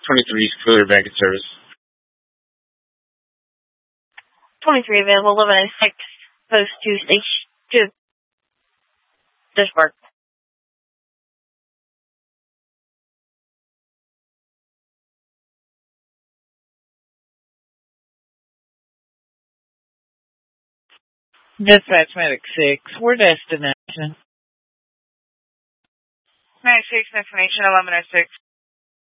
23 Clear Bank Service. 23 available, 1106, post 2 station 2. Dispatch. Dispatch Medic 6, where destination? Medic 6, destination 1106.